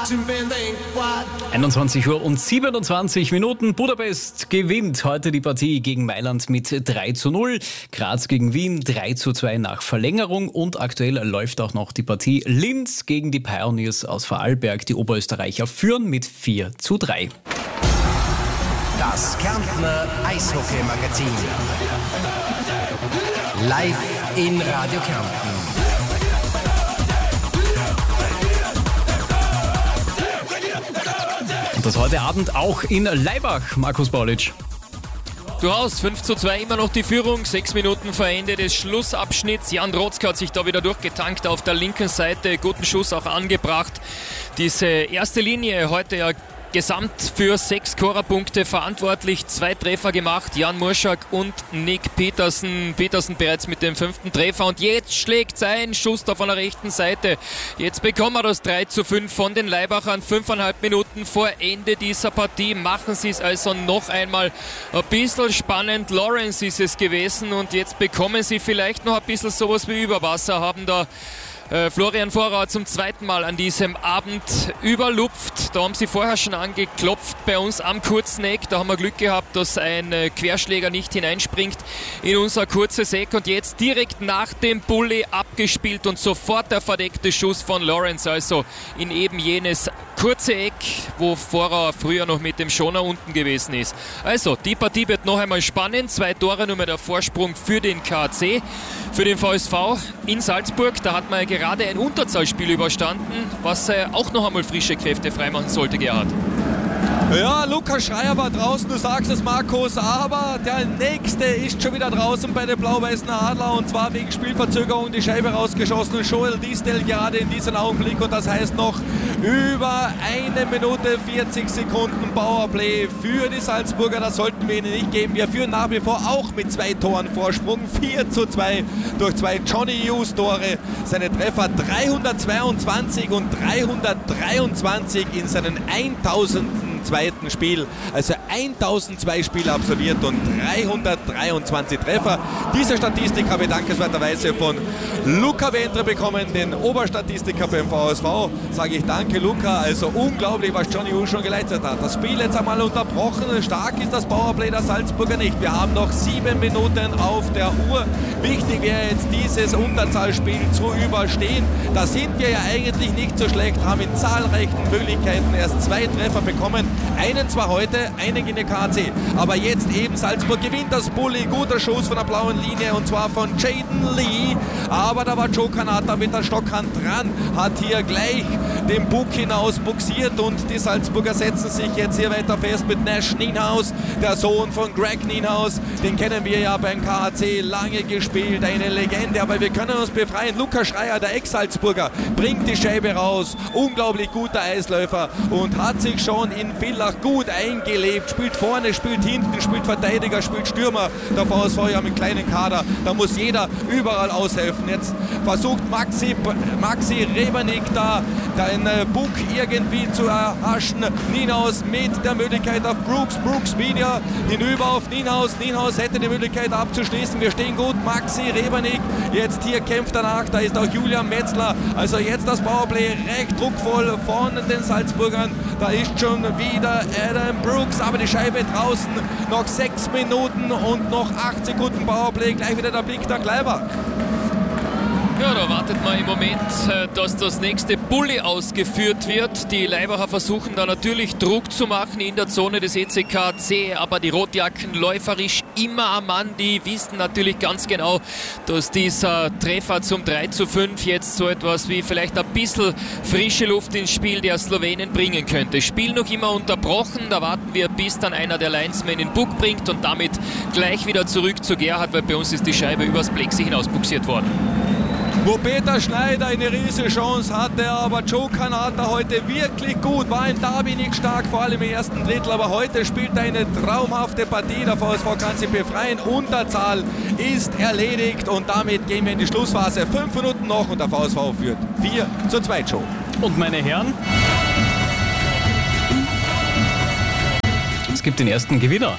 21 Uhr und 27 Minuten. Budapest gewinnt heute die Partie gegen Mailand mit 3:0. Graz gegen Wien 3:2 nach Verlängerung. Und aktuell läuft auch noch die Partie Linz gegen die Pioneers aus Vorarlberg. Die Oberösterreicher führen mit 4:3. Das Kärntner Eishockey-Magazin. Live in Radio Kärnten. Und das heute Abend auch in Laibach, Markus Baulitsch. Du hast 5:2 immer noch die Führung, 6 Minuten vor Ende des Schlussabschnitts. Jan Rotzka hat sich da wieder durchgetankt auf der linken Seite, guten Schuss auch angebracht. Diese erste Linie heute ja gesamt für 6 Scorerpunkte verantwortlich, 2 Treffer gemacht, Jan Murschak und Nick Petersen. Petersen bereits mit dem 5. Treffer und jetzt schlägt sein Schuss da von der rechten Seite. Jetzt bekommen wir das 3:5 von den Laibachern. 5,5 Minuten vor Ende dieser Partie machen sie es also noch einmal ein bisschen spannend. Lawrence ist es gewesen und jetzt bekommen sie vielleicht noch ein bisschen sowas wie Überwasser, haben da Florian Vorauer zum zweiten Mal an diesem Abend überlupft. Da haben sie vorher schon angeklopft bei uns am kurzen Eck. Da haben wir Glück gehabt, dass ein Querschläger nicht hineinspringt in unser kurzes Eck. Und jetzt direkt nach dem Bulli abgespielt und sofort der verdeckte Schuss von Lawrence. Also in eben jenes kurze Eck, wo Vorauer früher noch mit dem Schoner unten gewesen ist. Also die Partie wird noch einmal spannend. 2 Tore, nur mehr der Vorsprung für den KAC. Für den VSV in Salzburg, da hat man gerade ein Unterzahlspiel überstanden, was auch noch einmal frische Kräfte freimachen sollte, Gerhard. Ja, Lukas Schreier war draußen, du sagst es, Markus, aber der Nächste ist schon wieder draußen bei den blau-weißen Adler und zwar wegen Spielverzögerung die Scheibe rausgeschossen. Joel Diestel gerade in diesem Augenblick und das heißt noch über 1 Minute 40 Sekunden Powerplay für die Salzburger. Das sollten wir ihnen nicht geben. Wir führen nach wie vor auch mit 2 Toren Vorsprung, 4:2 durch 2 Johnny Hughes Tore. Seine Treffer 322 und 323 in seinen 1000. zweiten Spiel, also 1002 Spiele absolviert und 323 Treffer. Diese Statistik habe ich dankenswerterweise von Luca Wentre bekommen, den Oberstatistiker beim VSV. Sage ich danke, Luca. Also unglaublich, was Johnny Hughes schon geleistet hat. Das Spiel jetzt einmal unterbrochen. Stark ist das Powerplay der Salzburger nicht. Wir haben noch 7 Minuten auf der Uhr. Wichtig wäre jetzt dieses Unterzahlspiel zu überstehen. Da sind wir ja eigentlich nicht so schlecht, haben in zahlreichen Möglichkeiten erst 2 Treffer bekommen. Einen zwar heute, einen in der KAC, aber jetzt eben Salzburg gewinnt das Bulli. Guter Schuss von der blauen Linie und zwar von Jaden Lee. Aber da war Joe Kanata mit der Stockhand dran, hat hier gleich den Bug hinaus buxiert und die Salzburger setzen sich jetzt hier weiter fest mit Nash Nienhaus, der Sohn von Greg Nienhaus. Den kennen wir ja beim KAC, lange gespielt, eine Legende, aber wir können uns befreien. Lukas Schreier, der Ex-Salzburger, bringt die Scheibe raus. Unglaublich guter Eisläufer und hat sich schon in Villach gut eingelebt. Spielt vorne, spielt hinten, spielt Verteidiger, spielt Stürmer. Der VSV ja mit kleinen Kader. Da muss jeder überall aushelfen. Jetzt versucht Maxi Rebernik da den Bug irgendwie zu erhaschen. Nienhaus mit der Möglichkeit auf Brooks. Brooks wieder hinüber auf Nienhaus. Nienhaus hätte die Möglichkeit abzuschließen. Wir stehen gut. Maxi Rebernik jetzt hier kämpft danach. Da ist auch Julian Metzler. Also jetzt das Powerplay recht druckvoll von den Salzburgern. Da ist schon wieder Adam Brooks, aber die Scheibe draußen. Noch 6 Minuten und noch 8 Sekunden Powerplay. Gleich wieder der Blick nach Laibach. Ja, da wartet man im Moment, dass das nächste Bulli ausgeführt wird. Die Laibacher versuchen da natürlich Druck zu machen in der Zone des ECKC, aber die Rotjacken läuferisch immer am Mann. Die wissen natürlich ganz genau, dass dieser Treffer zum 3:5 jetzt so etwas wie vielleicht ein bisschen frische Luft ins Spiel der Slowenen bringen könnte. Spiel noch immer unterbrochen, da warten wir, bis dann einer der Linesmen den Bug bringt und damit gleich wieder zurück zu Gerhard, weil bei uns ist die Scheibe übers Plexi hinaus buxiert worden. Wo Peter Schneider eine riesige Chance hatte, aber Joe Kanata heute wirklich gut, war in Derby nicht stark, vor allem im ersten Drittel, aber heute spielt er eine traumhafte Partie. Der VSV kann sich befreien, Unterzahl ist erledigt und damit gehen wir in die Schlussphase. 5 Minuten noch und der VSV führt 4:2, Joe. Und meine Herren, es gibt den ersten Gewinner.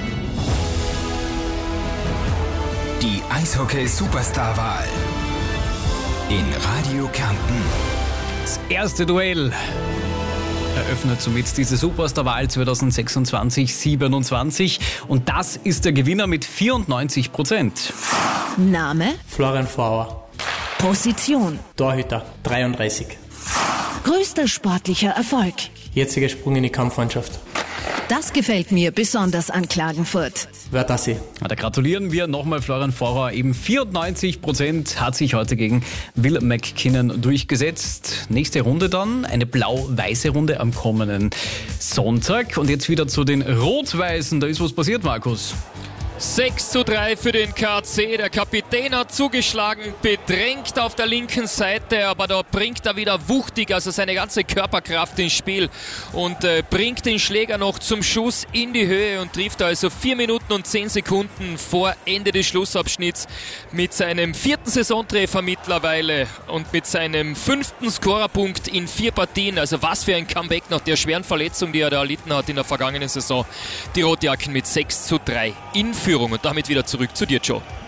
Die Eishockey-Superstar-Wahl in Radio Kärnten. Das erste Duell eröffnet somit diese Superstar-Wahl 2026-27. Und das ist der Gewinner mit 94%. Name? Florian Vorauer. Position? Torhüter, 33. Größter sportlicher Erfolg? Jetziger Sprung in die Kampfmannschaft. Das gefällt mir besonders an Klagenfurt. Wörthersee. Da gratulieren wir nochmal Florian Vorauer. Eben 94% hat sich heute gegen Will McKinnon durchgesetzt. Nächste Runde dann, eine blau-weiße Runde am kommenden Sonntag. Und jetzt wieder zu den Rot-Weißen. Da ist was passiert, Markus. 6:3 für den KC. Der Kapitän hat zugeschlagen, bedrängt auf der linken Seite, aber da bringt er wieder wuchtig, also seine ganze Körperkraft ins Spiel und bringt den Schläger noch zum Schuss in die Höhe und trifft also 4 Minuten und 10 Sekunden vor Ende des Schlussabschnitts mit seinem 4. Saisontreffer mittlerweile und mit seinem 5. Scorerpunkt in 4 Partien. Also was für ein Comeback nach der schweren Verletzung, die er da erlitten hat in der vergangenen Saison. Die Rotjacken mit 6:3 in Führung und damit wieder zurück zu dir, Joe.